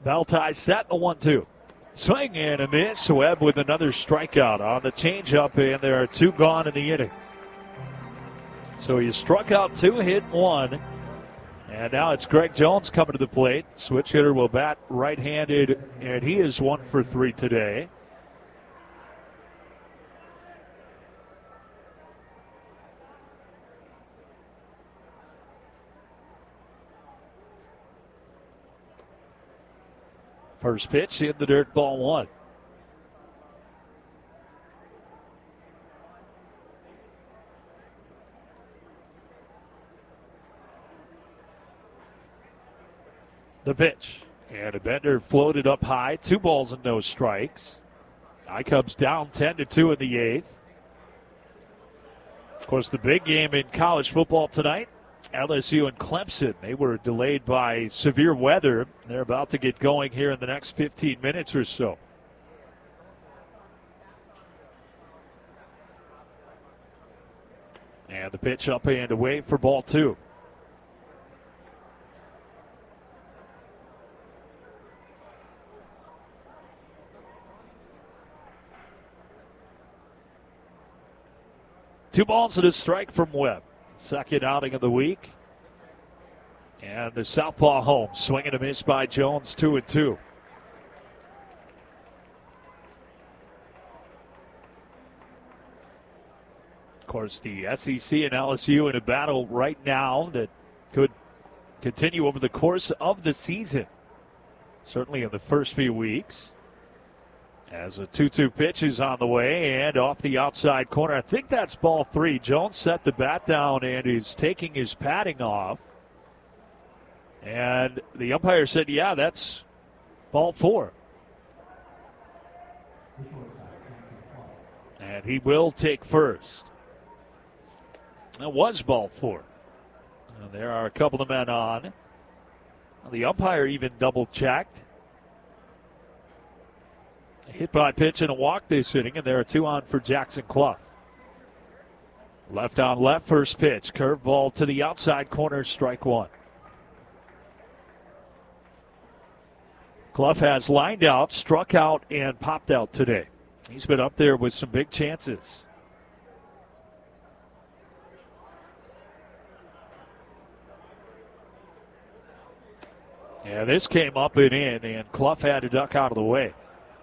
Valti set the 1-2. Swing and a miss. Webb with another strikeout on the changeup, and there are 2 gone in the inning. So he struck out 2, hit 1. And now it's Greg Jones coming to the plate. Switch hitter will bat right-handed, and he is 1 for 3 today. First pitch in the dirt, ball 1. The pitch. And a bender floated up high. 2 balls and no strikes. I-Cubs down 10-2 in the 8th. Of course, the big game in college football tonight, LSU and Clemson. They were delayed by severe weather. They're about to get going here in the next 15 minutes or so. And the pitch up and away for ball 2. Two balls and a strike from Webb. Second outing of the week. And the southpaw home. Swing and a miss by Jones, 2-2. Of course, the SEC and LSU in a battle right now that could continue over the course of the season. Certainly in the first few weeks. As a 2-2 pitch is on the way and off the outside corner. I think that's ball 3. Jones set the bat down and is taking his padding off. And the umpire said, yeah, that's ball 4. And he will take first. That was ball 4. And there are a couple of men on. The umpire even double-checked. Hit by pitch and a walk this inning, and there are 2 on for Jackson Clough. Left on left, first pitch. Curveball to the outside corner, strike 1. Clough has lined out, struck out, and popped out today. He's been up there with some big chances. Yeah, this came up and in, and Clough had to duck out of the way.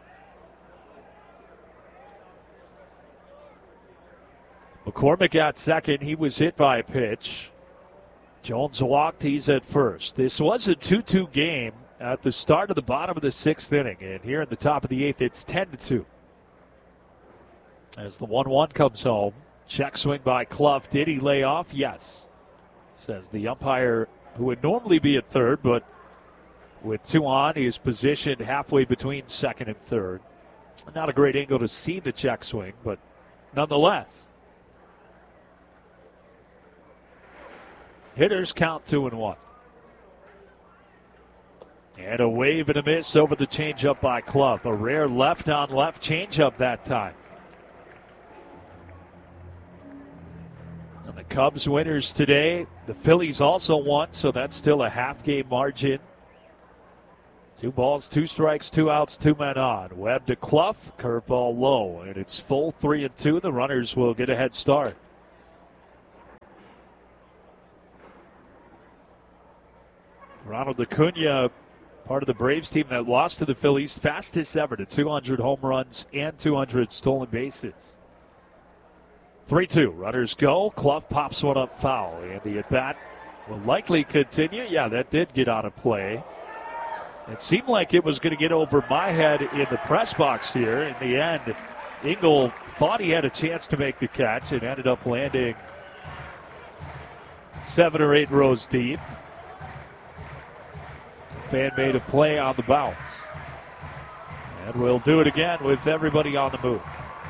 McCormick at second. He was hit by a pitch. Jones walked. He's at first. This was a 2-2 game at the start of the bottom of the 6th inning. And here in the top of the 8th, it's 10-2. As the 1-1 comes home. Check swing by Clough. Did he lay off? Yes. Says the umpire, who would normally be at third, but with 2 on, he is positioned halfway between second and third. Not a great angle to see the check swing, but nonetheless. Hitters count 2-1. And a wave and a miss over the changeup by Clough. A rare left on left changeup that time. And the Cubs winners today. The Phillies also won, so that's still a half-game margin. 2 balls, 2 strikes, 2 outs, 2 men on. Webb to Clough, curveball low, and it's full 3-2. The runners will get a head start. Ronald Acuna, part of the Braves team that lost to the Phillies, fastest ever to 200 home runs and 200 stolen bases. 3-2, runners go. Clough pops one up foul, and the at-bat will likely continue. Yeah, that did get out of play. It seemed like it was going to get over my head in the press box here. In the end, Engel thought he had a chance to make the catch and ended up landing 7 or 8 rows deep. Fan made a play on the bounce. And we'll do it again with everybody on the move.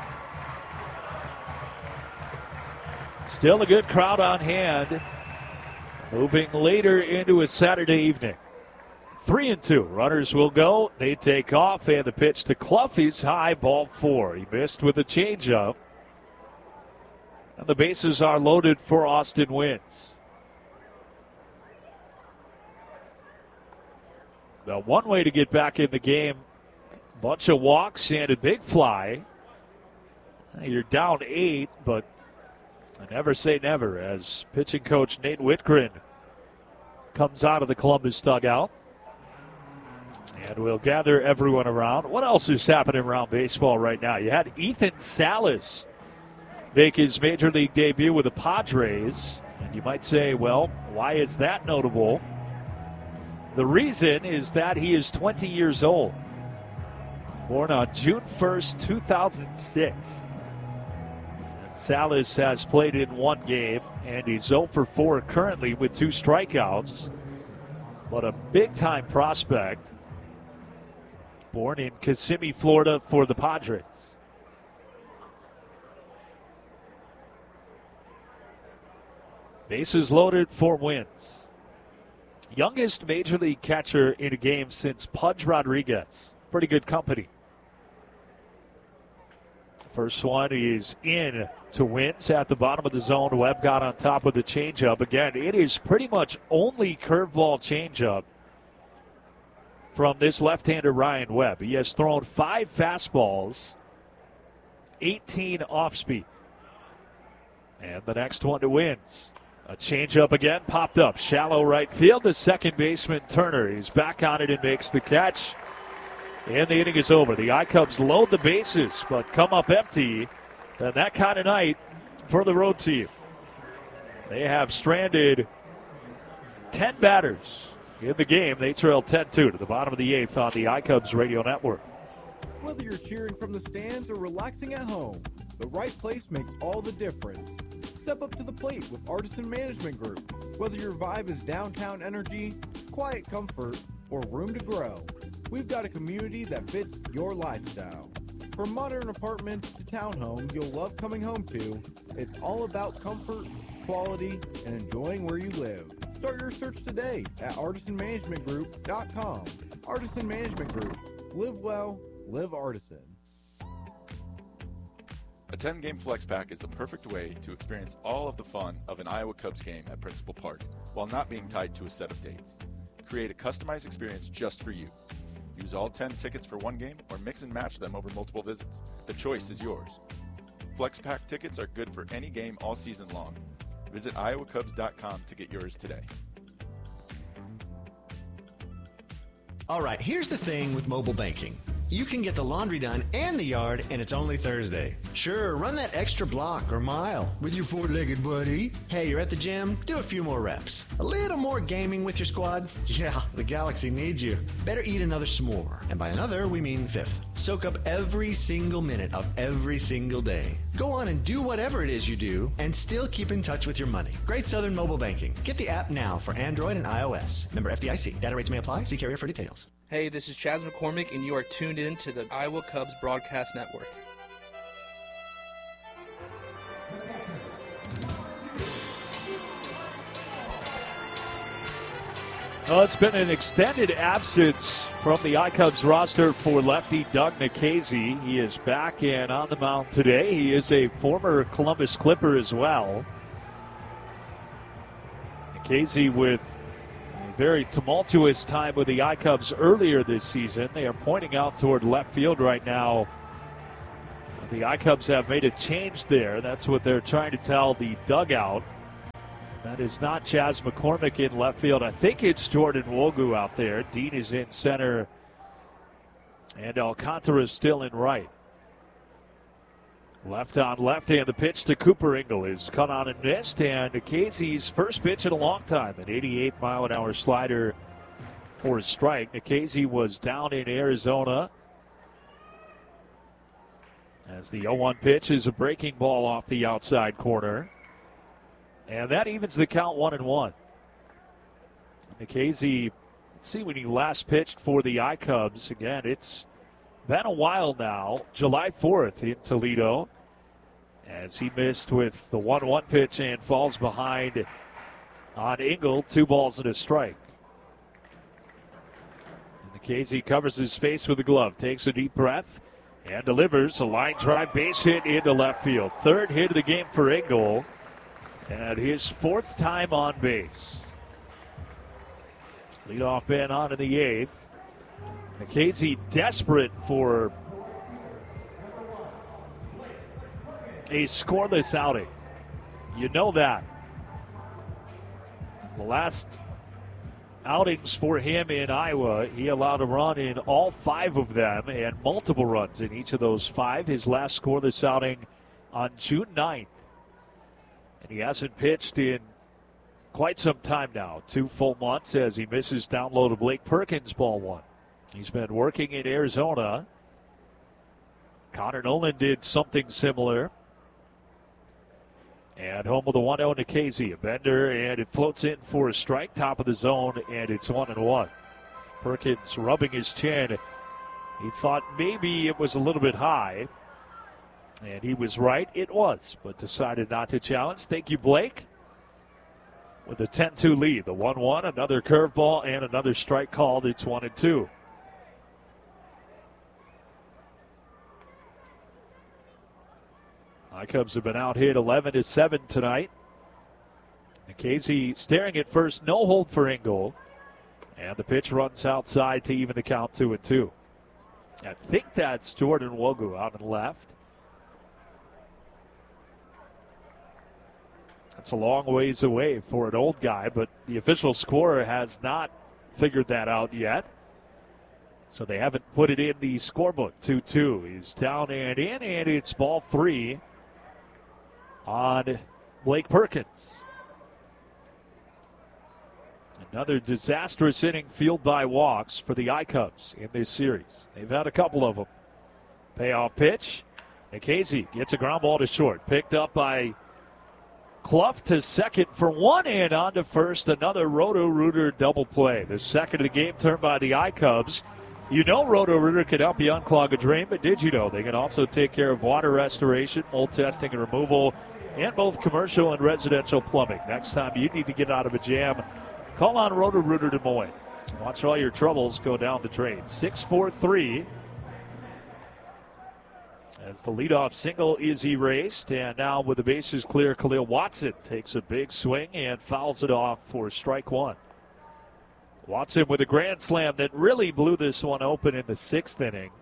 Still a good crowd on hand. Moving later into a Saturday evening. 3-2. Runners will go. They take off, and the pitch to Clough is high, ball 4. He missed with a changeup. And the bases are loaded for Austin Wynns. one way to get back in the game, bunch of walks and a big fly. You're down 8, but I never say never as pitching coach Nate Whitgren comes out of the Columbus dugout. And we'll gather everyone around. What else is happening around baseball right now? You had Ethan Salas make his major league debut with the Padres. And you might say, well, why is that notable? The reason is that he is 20 years old. Born on June 1st, 2006. And Salas has played in 1 game, and he's 0 for 4 currently with 2 strikeouts. But a big-time prospect. Born in Kissimmee, Florida for the Padres. Bases loaded, 4 wins. Youngest major league catcher in a game since Pudge Rodriguez. Pretty good company. First one is in to Wins at the bottom of the zone. Webb got on top with the changeup. Again, it is pretty much only curveball changeup from this left-hander Ryan Webb. He has thrown 5 fastballs, 18 off-speed. And the next one to Wins. A changeup again, popped up. Shallow right field. The second baseman, Turner. He's back on it and makes the catch. And the inning is over. The iCubs load the bases, but come up empty. And that kind of night for the road team. They have stranded 10 batters in the game. They trail 10-2 to the bottom of the 8th on the iCubs radio network. Whether you're cheering from the stands or relaxing at home, the right place makes all the difference. Step up to the plate with Artisan Management Group. Whether your vibe is downtown energy, quiet comfort, or room to grow, we've got a community that fits your lifestyle. From modern apartments to townhomes you'll love coming home to, it's all about comfort, quality, and enjoying where you live. Start your search today at artisanmanagementgroup.com. Artisan Management Group. Live well, live Artisan. A 10-game flex pack is the perfect way to experience all of the fun of an Iowa Cubs game at Principal Park while not being tied to a set of dates. Create a customized experience just for you. Use all 10 tickets for one game or mix and match them over multiple visits. The choice is yours. Flex pack tickets are good for any game all season long. Visit iowacubs.com to get yours today. All right, here's the thing with mobile banking. You can get the laundry done and the yard, and it's only Thursday. Sure, run that extra block or mile with your four-legged buddy. Hey, you're at the gym? Do a few more reps. A little more gaming with your squad? Yeah, the Galaxy needs you. Better eat another s'more. And by another, we mean 5th. Soak up every single minute of every single day. Go on and do whatever it is you do, and still keep in touch with your money. Great Southern Mobile Banking. Get the app now for Android and iOS. Member FDIC. Data rates may apply. See carrier for details. Hey, this is Chaz McCormick, and you are tuned in to the Iowa Cubs Broadcast Network. Well, it's been an extended absence from the iCubs roster for lefty Doug Nikhazy. He is back and on the mound today. He is a former Columbus Clipper as well. Nikhazy with a very tumultuous time with the iCubs earlier this season. They are pointing out toward left field right now. The iCubs have made a change there. That's what they're trying to tell the dugout. That is not Chaz McCormick in left field. I think it's Jordan Wogu out there. Dean is in center. And Alcantara is still in right. Left on left, and the pitch to Cooper Ingle is cut on and missed. And Nikhazy's first pitch in a long time, an 88-mile-an-hour slider for a strike. Nikhazy was down in Arizona. As the 0-1 pitch is a breaking ball off the outside corner. And that evens the count 1-1. Nikhazy, let's see when he last pitched for the iCubs. Again, it's been a while now. July 4th in Toledo. As he missed with the 1-1 pitch and falls behind on Ingle. 2 balls and a strike. And Nikhazy covers his face with a glove. Takes a deep breath and delivers a line drive base hit into left field. 3rd hit of the game for Ingle. And his 4th time on base. Leadoff man on in the 8th. Nikhazy desperate for a scoreless outing. You know that. The last outings for him in Iowa, he allowed a run in all 5 of them and multiple runs in each of those 5. His last scoreless outing on June 9th. And he hasn't pitched in quite some time now. 2 full months as he misses down low to Blake Perkins, ball 1. He's been working in Arizona. Connor Nolan did something similar. And home with a 1-0 Nikhazy. A bender, and it floats in for a strike. Top of the zone, and it's 1-1. Perkins rubbing his chin. He thought maybe it was a little bit high. And he was right. It was, but decided not to challenge. Thank you, Blake. With a 10-2 lead. The 1-1, another curveball, and another strike called. It's 1-2. Cubs have been out hit 11-7 tonight. Nikhazy staring at first, no hold for Engel. And the pitch runs outside to even the count 2-2. I think that's Jordan Wogu out on the left. That's a long ways away for an old guy, but the official scorer has not figured that out yet. So they haven't put it in the scorebook. 2-2. He's down and in, and it's ball 3 on Blake Perkins. Another disastrous inning fueled by walks for the I-Cubs in this series. They've had a couple of them. Payoff pitch. Nikhazy gets a ground ball to short. Picked up by Clough to second for 1 and on to first. Another Roto-Rooter double play. The second of the game turned by the I-Cubs. You know Roto-Rooter can help you unclog a drain, but did you know they can also take care of water restoration, mold testing and removal, and both commercial and residential plumbing. Next time you need to get out of a jam, call on Roto-Rooter Des Moines. Watch all your troubles go down the drain. 6-4-3 as the leadoff single is erased, and now with the bases clear, Khalil Watson takes a big swing and fouls it off for strike 1. Watson with a grand slam that really blew this one open in the 6th inning.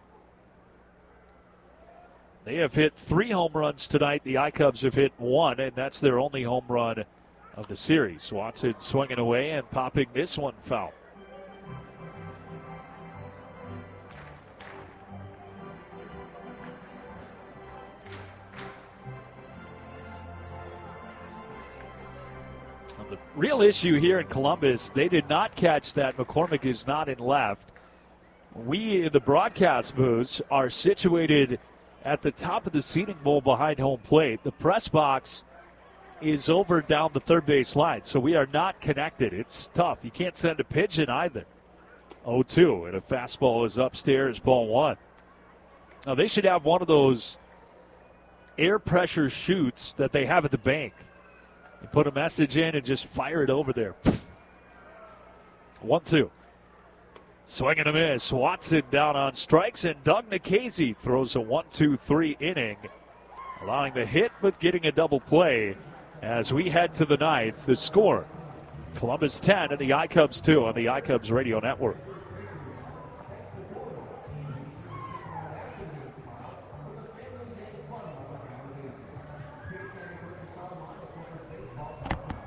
They have hit 3 home runs tonight. The I-Cubs have hit 1, and that's their only home run of the series. Watson swinging away and popping this one foul. The real issue here in Columbus, they did not catch that McCormick is not in left. We in the broadcast booths are situated at the top of the seating bowl behind home plate. The press box is over down the third base line, so we are not connected. It's tough. You can't send a pigeon either. 0-2, and a fastball is upstairs, ball 1. Now, they should have one of those air pressure chutes that they have at the bank. You put a message in and just fire it over there. 1-2. Swing and a miss. Watson down on strikes, and Doug Nikhazy throws a 1-2-3 inning, allowing the hit but getting a double play as we head to the 9th. The score, Columbus 10 and the I-Cubs 2 on the I-Cubs Radio Network.